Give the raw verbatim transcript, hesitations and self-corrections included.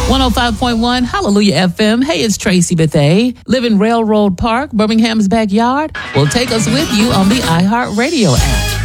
one oh five point one Hallelujah F M. Hey, it's Tracy Bethea. Live in Railroad Park, Birmingham's backyard. Well, take us with you on the iHeartRadio app.